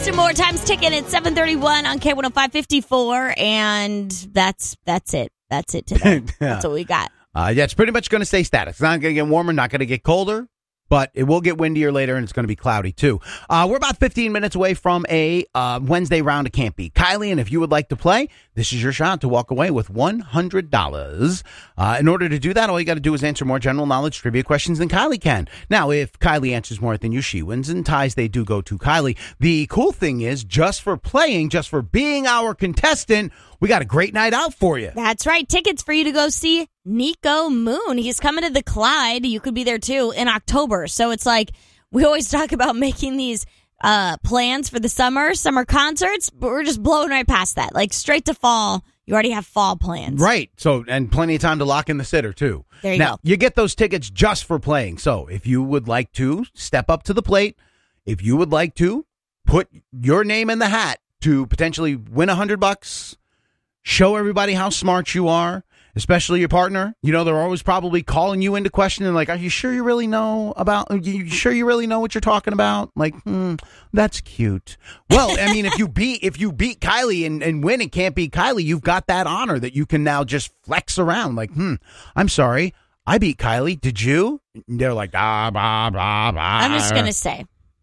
Christian Moore times ticket at 7:31 on K105.54, and that's it. That's it today. That's what we got. It's pretty much going to stay static. It's not going to get warmer, not going to get colder, but it will get windier later, and it's going to be cloudy, too. We're about 15 minutes away from a Wednesday round of Can't Beat Kylie, and if you would like to play, this is your shot to walk away with $100. In order to do that, all you got to do is answer more general knowledge trivia questions than Kylie can. Now, if Kylie answers more than you, she wins, and ties, they do go to Kylie. The cool thing is, just for playing, just for being our contestant, we got a great night out for you. That's right. Tickets for you to go see Nico Moon. He's coming to the Clyde. You could be there, too, in October. So it's like we always talk about making these plans for the summer concerts, but we're just blowing right past that. Like straight to fall, you already have fall plans. Right. So, and plenty of time to lock in the sitter, too. There you go. You get those tickets just for playing. So if you would like to step up to the plate, if you would like to put your name in the hat to potentially win $100, show everybody how smart you are, especially your partner. You know, they're always probably calling you into question and like, are you sure you really know what you're talking about? Like, that's cute. Well, I mean, if you beat Kylie and win and Can't Beat Kylie, you've got that honor that you can now just flex around. Like, I'm sorry, I beat Kylie. Did you? And they're like, blah, blah, blah, blah. I'm just going to say,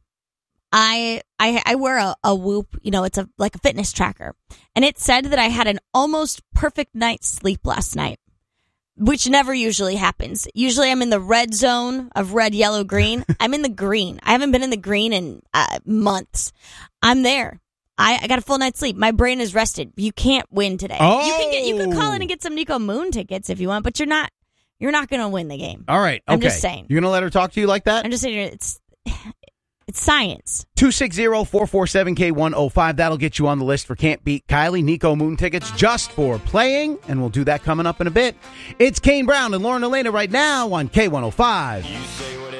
I wear a Whoop, it's like a fitness tracker. And it said that I had an almost perfect night's sleep last night, which never usually happens. Usually I'm in the red zone of red, yellow, green. I'm in the green. I haven't been in the green in months. I'm there. I got a full night's sleep. My brain is rested. You can't win today. Oh. You can call in and get some Nico Moon tickets if you want, but you're not going to win the game. All right. Okay. I'm just saying. You're going to let her talk to you like that? I'm just saying it's science. 260-447-K105. That'll get you on the list for Can't Beat Kylie. Nico Moon tickets just for playing, and we'll do that coming up in a bit. It's Kane Brown and Lauren Elena right now on K105.